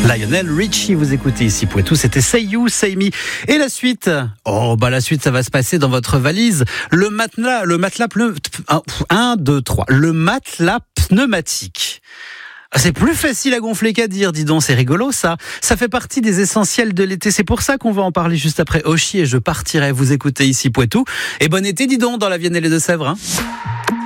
Lionel Richie, vous écoutez ici Poitou, c'était Say You, Say Me. Et la suite, la suite, ça va se passer dans votre valise. Le matelas pneumatique. C'est plus facile à gonfler qu'à dire, dis donc, c'est rigolo ça. Ça fait partie des essentiels de l'été, c'est pour ça qu'on va en parler juste après Oshi et je partirai. Vous écoutez ici Poitou. Et bon été, dis donc, dans la Vienne et les Deux-Sèvres.